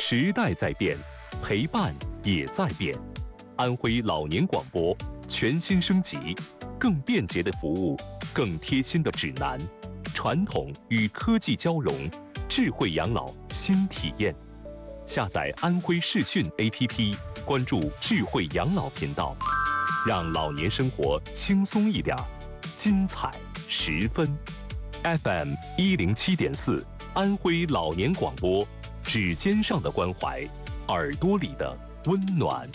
时代在变，陪伴也在变。安徽老年广播全新升级，更便捷的服务，更贴心的指南，传统与科技交融，智慧养老新体验。下载安徽视讯 APP， 关注智慧养老频道，让老年生活轻松一点，精彩十分。FM 107.4，安徽老年广播，指尖上的关怀，耳朵里的温暖。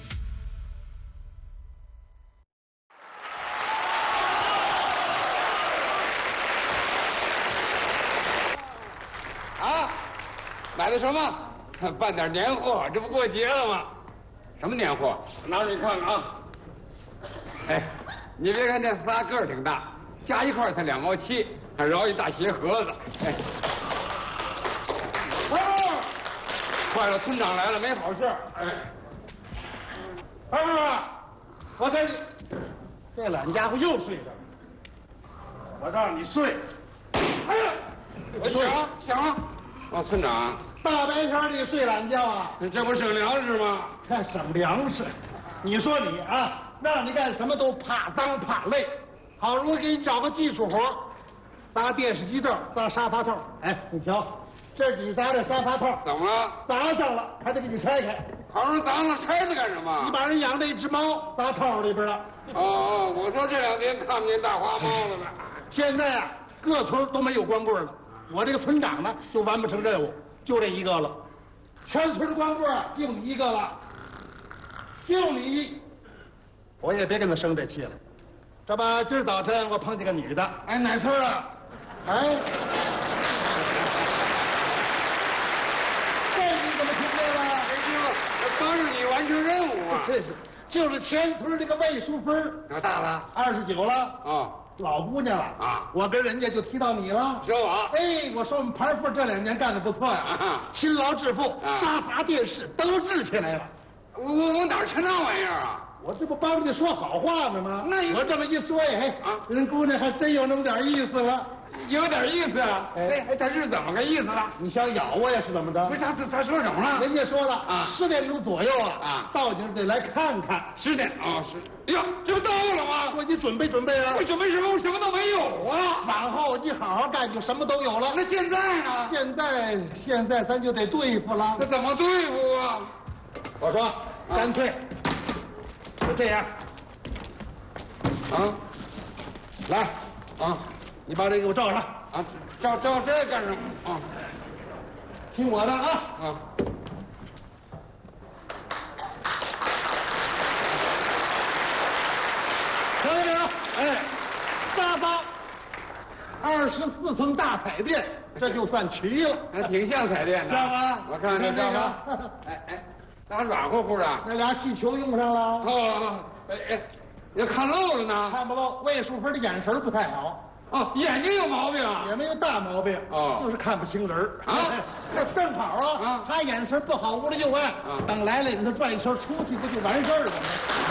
啊，买的什么？办点年货，这不过节了吗？什么年货？拿着你看看啊。哎，你别看这仨个儿挺大，加一块才2毛7，还饶一大鞋盒子。哎，坏了，村长来了，没好事。哎，我看你这懒家伙又睡着了，我让你睡。 哎呀，我想啊，村长， 大白天你睡懒觉啊？ 这不省粮食吗？ 看省粮食，你说你啊，让你干什么都怕脏怕累，好容易给你找个技术活，搭电视机罩，搭沙发套。哎，你瞧，这你搭的沙发套怎么了？ 搭上了，还得给你拆开。 好人砸了拆它干什么？ 你把人养的一只猫搭套里边了。 哦，我说这2天看不见大花猫了呢。 现在啊，各村都没有光棍了。我这个村长呢，就完不成任务，就这一个了。全村光棍就你一个了，就你。我也别跟他生这气了。这不，今儿早晨我碰见个女的。 哎，哪村啊？ 哎，这你怎么听见了？ 没听，帮着你完成任务啊。 这是，就是前村这个魏淑芬。 多大了 ？29了。 啊。 老姑娘了啊！我跟人家就提到你了， 说我？ 哎，我说我们盘富这2年干得不错呀，勤劳致富，沙发、电视都置起来了。 我哪成那玩意儿啊？ 我这不帮着你说好话呢吗？ 那我这么一说，哎，人姑娘还真有那么点意思了， 有点意思啊。哎，他是怎么个意思啊？ 你想咬我也是怎么着？ 不是他说什么了？ 人家说了啊，10点钟左右到景得来看看。 10点啊，哎呀，这不到了吗？ 说你准备准备啊！ 我准备什么？我什么都没有啊！ 往后你好好干，就什么都有了。 那现在呢？ 现在咱就得对付了。 那怎么对付啊？ 我说，干脆就这样啊，来啊，你把这给我照上啊，照这干什么啊？ 听我的啊啊！瞧见没有？哎，沙发，24层大彩电，这就算齐了。 还挺像彩电的， 像吗？ 我看看这像吗？哎，那还软乎乎的。 那俩气球用上了。 哦，哎，要看漏了呢？ 看不漏。魏淑芬的眼神不太好。 哦，眼睛有毛病啊？ 也没有大毛病。哦，就是看不清人啊。 这正好啊，他眼神不好，屋里就暗。等来了，你他转一圈出去，不就完事儿了吗？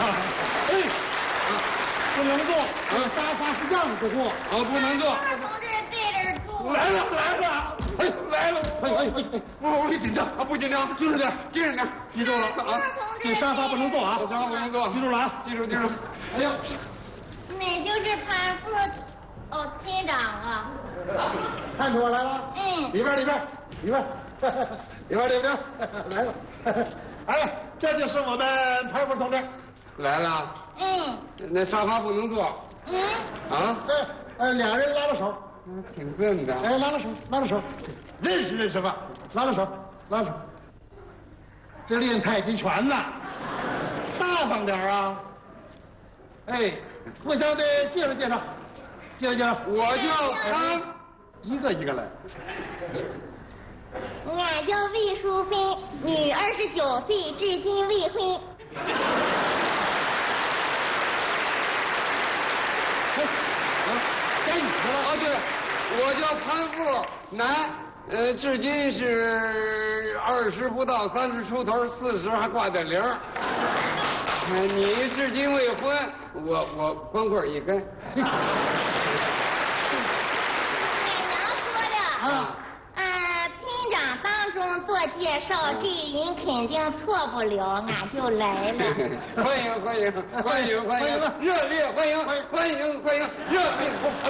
哎。不能坐，沙发是让着坐。 不能坐。 二同志对着坐。 来了，来了！我一紧张不紧张， 精神点，记住了啊！这沙发不能坐啊！ 沙发不能坐， 记住了啊！ 记住。 哎呀， 你就是潘富厅长啊！ 看出我来了？里边，来了！哎，这就是我们潘富同志来了。那沙发不能坐。啊？ 对，2人拉着手。 挺正的。 哎，拉着手，认识吧？拉着手。这练太极拳呢，大方点啊！哎，互相的介绍。 我叫潘， 一个来。 俺叫魏淑芬，女，29岁，至今未婚。 该你的了。 啊，对，我叫潘富，男，至今是20不到，30出头，40还挂点零。你至今未婚，我光棍一根。 奶娘说的，厅长当中做介绍，这人肯定错不了，俺就来了。 欢迎欢迎欢迎欢迎，热烈欢迎欢迎欢迎，热烈！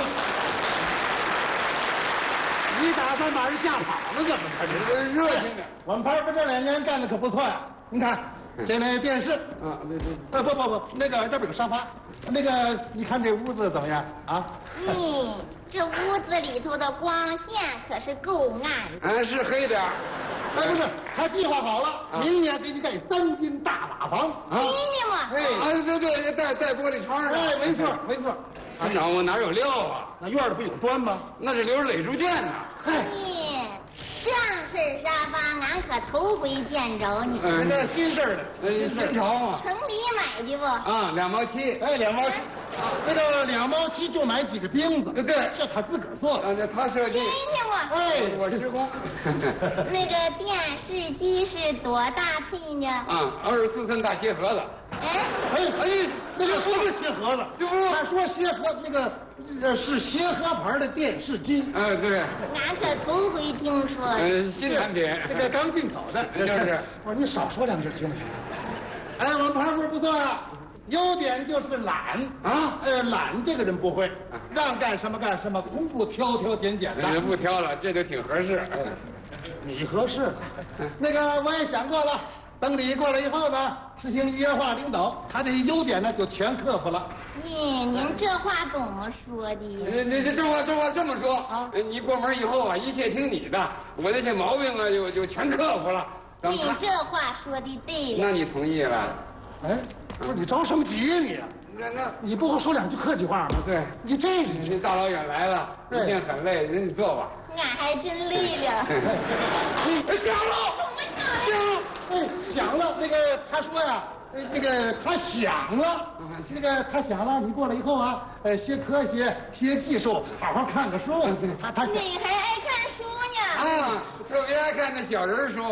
你打算把人吓跑了怎么着？ 这热情点。 我们派出所这2年干的可不错呀。你看，这那电视啊， 不，那个这边有沙发，那个你看这屋子怎么样啊？ 这屋子里头的光线可是够暗的。 是黑点儿。 哎，不是，他计划好了，明年给你盖3间大瓦房啊！ 真的吗？ 对，带玻璃窗的。 哎，没错没错。 村长，我哪有料啊？ 那院里不有砖吗？ 那是留着垒猪圈呢。 这样式沙发，俺可头回见着你。 这新事儿的， 新潮嘛。 城里买的不？ 啊，2毛7。 哎，2毛7。那个2毛7就买几个钉子。 对， 这他自个儿做的。 那他设计。 真的吗？ 哎， 我施工。 那个电视机是多大坯呢 ？24寸大鞋盒子。 哎，那个不是鞋盒子，他说鞋盒那个是鞋盒牌的电视机。 对。 俺可头回听说。 新产品，这个刚进口的，就是。 我说你少说2句行不行？哎，我们派出所不错呀，优点就是懒啊。懒这个人不会，让干什么干什么，从不挑挑拣拣的。 不挑了，这就挺合适。 你合适。那个我也想过了。等你过来以后呢，实行一元化领导，他这些优点呢就全克服了。 您这话怎么说的？ 你这话这么说啊？你过门以后啊，一切听你的，我那些毛病啊就全克服了。 你这话说的对了。 那你同意了？ 哎，不是你着什么急呀你？你不会说2句客气话吗？ 对， 你大老远来了，一定很累，你坐吧。 俺还真累了。 响了。 哎，响了。那个他说呀，那个他响了，他响了。你过来以后啊，学科学，学技术，好好看个书。他你还爱看书呢？ 特别爱看那小人书。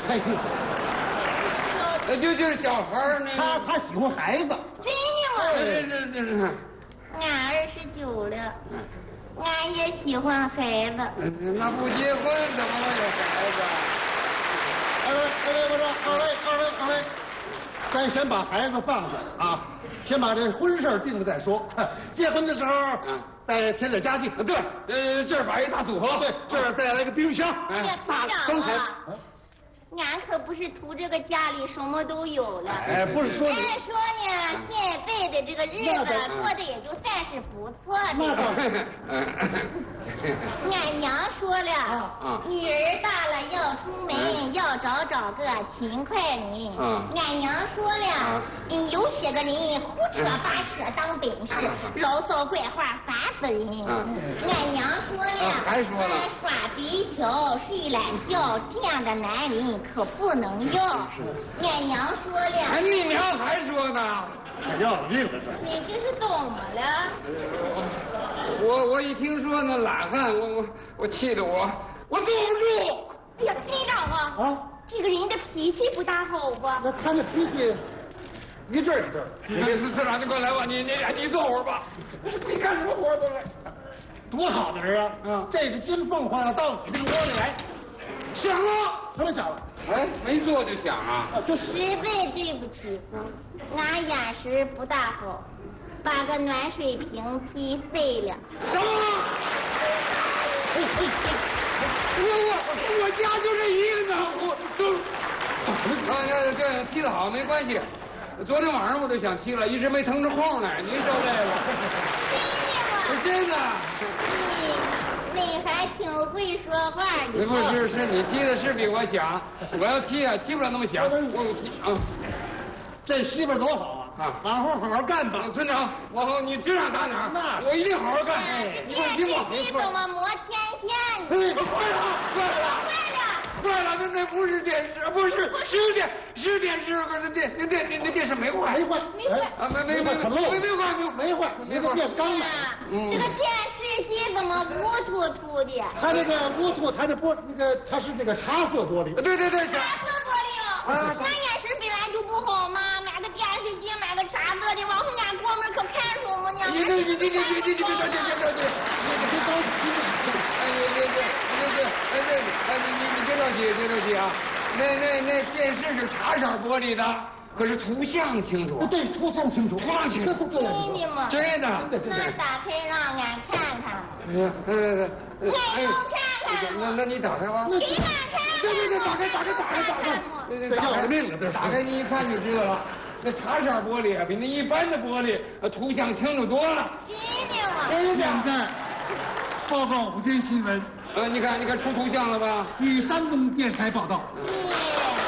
就是小孩那。他喜欢孩子。 真的吗？ 这是。 俺29了，俺也喜欢孩子。 那不结婚怎么能有孩子？ 我说二位，咱先把孩子放下啊，先把这婚事定了再说。结婚的时候，再添点家具。对，这儿摆一大组合，对，这儿再来个冰箱， 大双台。 俺可不是图这个家里什么都有了。 哎，不是说你。 俺说呢，现在的这个日子过得也就算是不错的。俺娘说了，女儿大了要出门，要找个勤快人。俺娘说了，有些个人胡扯八扯当本事，牢骚怪话烦死人。俺娘说了， 还说了， 耍皮条、睡懒觉这样的男人可不能要。俺娘说了， 你娘还说呢？ 要命了这！ 你这是怎么了？ 我一听说那懒汉，我气得我坐不住。 哎呀，村长啊，这个人的脾气不大好吧？ 那他那脾气一阵一阵。 你村长，你快来吧，你坐会儿吧。你干什么活都来。 多好的人啊！这只金凤凰要到你这个窝里来，响了，什么响了？ 哎，没坐就响啊！ 实在对不起，俺眼神不大好，把个暖水瓶踢废了。 什么？我家就这一个暖壶，这踢得好没关系。昨天晚上我就想踢了，一直没腾出空来。您受累了。真的。 你还挺会说话的。 不是你踢的是比我响，我要踢啊，踢不了那么响。我踢啊， 这媳妇多好啊！往后好好干吧， 村长。往后你指哪打哪，那我一定好好干。 这电视机怎么磨天线呢？ 坏了！那不是电视，不是电视，那电视没坏。 没坏，那个电视缸呢？ 这个电视机怎么乌突突的？ 它这个乌突，它是那个茶色玻璃。 对， 茶色玻璃哦。俺眼神本来就不好嘛，买个电视机，买个茶色的，往后俺过门可看什么呢？ 你别着急。 你别着急，别着急啊。那电视是茶色玻璃的，可是图像清楚。 对，图像清楚， 图像清楚。 真的吗？ 真的。 那打开让俺看看。 哎呀，那你打开吧。 给俺看。 对，打开。 这要了命了，这打开你一看就知道了。那茶色玻璃啊，比那一般的玻璃图像清楚多了。 真的吗？ 现在报告午间新闻。 你看出图像了吧？ 据山东电视台报道，